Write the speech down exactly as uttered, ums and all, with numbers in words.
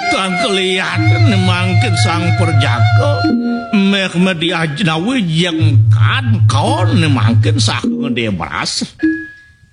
Tang kelihatan mangkin sang perjaka meh mediajna wijeng kan kaon mangkin sak ngede beras